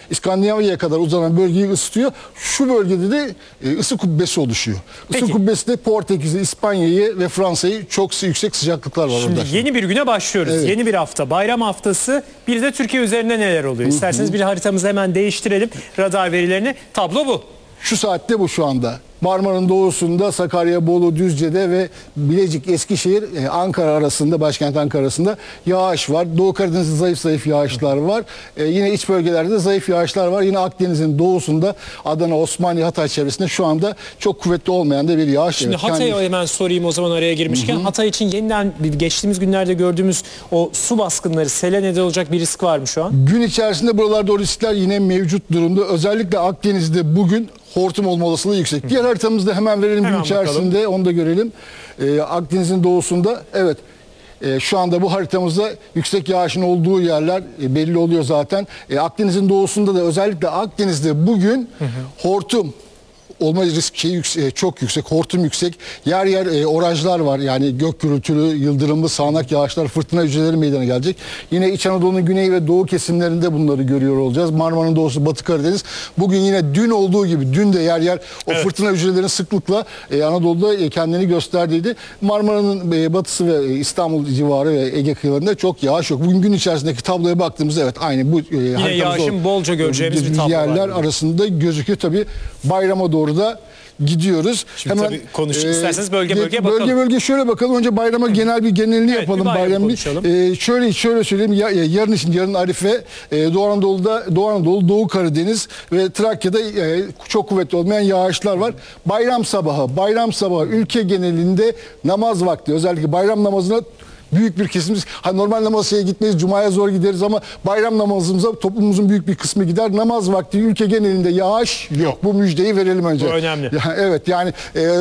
İskandinavya'ya kadar uzanan bölgeyi ısıtıyor. Şu bölgede de ısı kubbesi oluşuyor. Isı Peki. kubbesi de Portekiz'i, İspanya'yı ve Fransa'yı çok yüksek sıcaklıklar var Şimdi orada. yeni bir güne başlıyoruz. Evet. Yeni bir hafta. Bayram haftası. Bir de Türkiye üzerinde neler oluyor? İsterseniz bir haritamızı hemen değiştirelim. Radar verilerini. Tablo bu. Şu saatte bu şu anda. Marmara'nın doğusunda, Sakarya, Bolu, Düzce'de ve Bilecik, Eskişehir, Ankara arasında, başkent Ankara arasında yağış var. Doğu Karadeniz'de zayıf zayıf yağışlar var. Yine iç bölgelerde de zayıf yağışlar var. Yine Akdeniz'in doğusunda, Adana, Osmaniye, Hatay çevresinde şu anda çok kuvvetli olmayan da bir yağış. Şimdi Evet, Hatay'a hemen sorayım o zaman araya girmişken. Hatay için yeniden geçtiğimiz günlerde gördüğümüz o su baskınları, sele neden olacak bir risk var mı şu an? Gün içerisinde buralarda o riskler yine mevcut durumda. Özellikle Akdeniz'de bugün hortum olma olasılığı yüksek. Diğer haritamızda hemen verelim Hemen gün içerisinde. bakalım. Onu da görelim. Akdeniz'in doğusunda evet. Şu anda bu haritamızda yüksek yağışın olduğu yerler belli oluyor zaten. Akdeniz'in doğusunda da özellikle Akdeniz'de bugün hortum olma riski çok yüksek, hortum yüksek. Yer yer orajlar var. Yani gök gürültülü, yıldırımlı, sağanak yağışlar, fırtına hücreleri meydana gelecek. Yine İç Anadolu'nun güney ve doğu kesimlerinde bunları görüyor olacağız. Marmara'nın doğusu, Batı Karadeniz. Bugün yine dün olduğu gibi, dün de yer yer o fırtına hücrelerinin sıklıkla Anadolu'da kendini gösterdiydi. Marmara'nın batısı ve İstanbul civarı ve Ege kıyılarında çok yağış yok. Bugün gün içerisindeki tabloya baktığımızda evet aynı bu Yine yağışın bolca göreceğimiz bir tablo yerler var. arasında gözüküyor. Tabii bayrama doğru da gidiyoruz. Şimdi tabii isterseniz bölge bölge bakalım. Bölge bölge şöyle bakalım. Önce bayrama genel bir genelini Evet, yapalım. bir bayram Bayram konuşalım. şöyle söyleyeyim. Yarın için yarın Arife, Doğu Anadolu, Doğu Karadeniz ve Trakya'da çok kuvvetli olmayan yağışlar var. Bayram sabahı ülke genelinde namaz vakti, özellikle bayram namazına büyük bir kesimimiz, normal namazı gitmeyiz, cumaya zor gideriz ama bayram namazımıza toplumumuzun büyük bir kısmı gider. Namaz vakti ülke genelinde yağış yok. Bu müjdeyi verelim önce. Bu önemli. Evet yani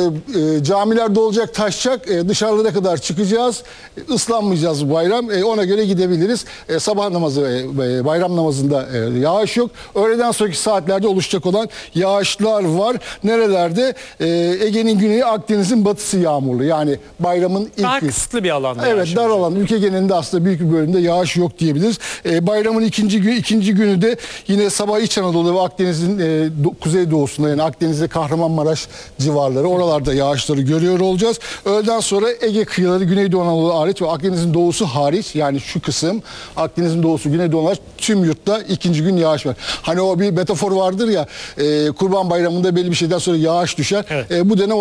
camiler dolacak, taşacak, dışarılara kadar çıkacağız, ıslanmayacağız bu bayram. Ona göre gidebiliriz. Sabah namazı, bayram namazında yağış yok. Öğleden sonraki saatlerde oluşacak olan yağışlar var. Nerelerde? Ege'nin güneyi, Akdeniz'in batısı yağmurlu. Yani bayramın ilk Daha gün. kısıtlı bir alanda. Evet, yağış dar olacak. alan, ülke genelinde aslında büyük bir bölümde yağış yok diyebiliriz. Bayramın ikinci günü de yine sabah İç Anadolu ve Akdeniz'in kuzeydoğusunda, yani Akdeniz'de Kahramanmaraş civarları, oralarda yağışları görüyor olacağız. Öğleden sonra Ege kıyıları, Güneydoğu Anadolu hariç ve Akdeniz'in doğusu hariç, yani şu kısım Akdeniz'in doğusu, Güneydoğu Anadolu tüm yurtta ikinci gün yağış var. Hani o bir metafor vardır ya, Kurban Bayramı'nda belli bir şeyden sonra yağış düşer. Evet. Bu dönem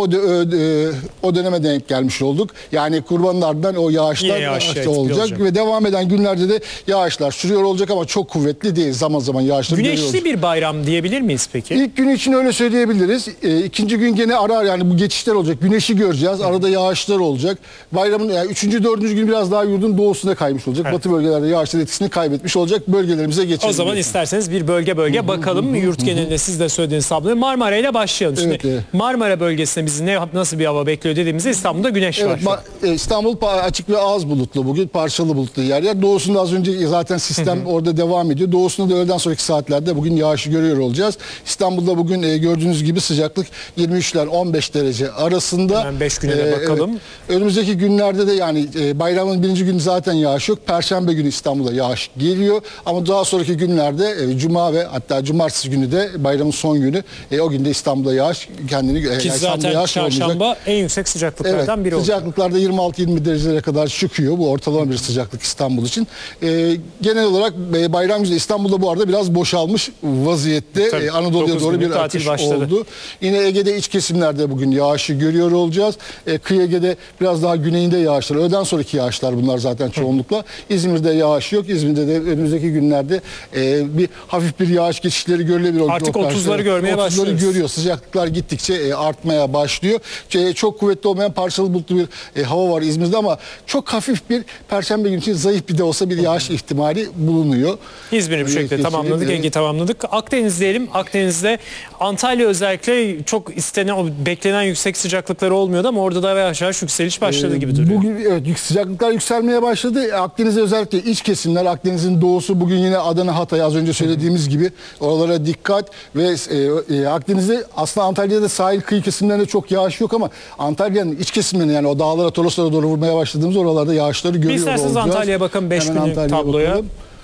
o döneme denk gelmiş olduk. Yani kurbanın ardından o yağışlar etkili olacak olacak. ve devam eden günlerde de yağışlar sürüyor olacak ama çok kuvvetli değil. Zaman zaman yağışları görüyoruz. Güneşli bir bayram diyebilir miyiz peki? İlk gün için öyle söyleyebiliriz. İkinci gün gene yani bu geçişler olacak. Güneşi göreceğiz. Arada yağışlar olacak. Bayramın yani üçüncü, dördüncü gün biraz daha yurdun doğusuna kaymış olacak. Evet. Batı bölgelerde yağışlar etkisini kaybetmiş olacak. Bölgelerimize geçelim. O zaman isterseniz bir bölge bölge bakalım. Yurt genelinde siz de söylediğiniz tabloya Marmara ile başlayalım. Şimdi Evet. Marmara bölgesinde bizi nasıl bir hava bekliyor dediğimizde İstanbul'da güneş var. Evet, şu an. İstanbul açık ve az bulutlu bugün. Parçalı bulutlu yer yer. Doğusunda az önce zaten sistem orada devam ediyor. Doğusunda da öğleden sonraki saatlerde bugün yağışı görüyor olacağız. İstanbul'da bugün gördüğünüz gibi sıcaklık 23'ler 15 derece arasında. Hemen 5 güne de bakalım. Evet. Önümüzdeki günlerde de yani bayramın birinci günü zaten yağış yok. Perşembe günü İstanbul'a yağış geliyor. Ama daha sonraki günlerde Cuma ve hatta Cumartesi günü de bayramın son günü. O günde İstanbul'da yağış kendini... Ki yani zaten yağış çarşamba olmayacak. en yüksek sıcaklıklardan biri olacak. Sıcaklıklarda 26-20 derecelere kadar çıkıyor. Bu ortalama bir sıcaklık İstanbul için. Genel olarak bayram güzel. İstanbul'da bu arada biraz boşalmış vaziyette. Tabii, Anadolu'ya 9 doğru günlük bir tatil akış başladı. oldu. Yine Ege'de iç kesimlerde bugün yağışı görüyor olacağız. Kıyı Ege'de biraz daha güneyinde yağışlar. Öğleden sonraki yağışlar bunlar zaten çoğunlukla. İzmir'de yağış yok. İzmir'de de önümüzdeki günlerde bir hafif bir yağış geçişleri görülebilir. Artık 30'ları görmeye başlıyoruz. Görüyor. Sıcaklıklar gittikçe artmaya başlıyor. Çok kuvvetli olmayan parçalı bulutlu bir hava var İzmir'de ama çok hafif bir Perşembe günü için zayıf bir de olsa bir yağış ihtimali bulunuyor. İzmir'i bu şekilde tamamladık, Ege'yi tamamladık. Akdeniz diyelim. Akdeniz'de Antalya özellikle çok beklenen yüksek sıcaklıkları olmuyordu ama orada da yavaş yavaş yükseliş başladı gibi duruyor. Bugün evet, sıcaklıklar yükselmeye başladı. Akdeniz'de özellikle iç kesimler, Akdeniz'in doğusu bugün yine Adana, Hatay az önce söylediğimiz gibi oralara dikkat ve Akdeniz'de aslında Antalya'da sahil kıyı kesimlerinde çok yağış yok ama Antalya'nın iç kesimlerinde yani o dağlara, Toroslara doğru vurmaya başladığımız oralarda yağışları görüyor olacağız. İsterseniz Antalya'ya bakın 5 günlük tabloya. Bakalım.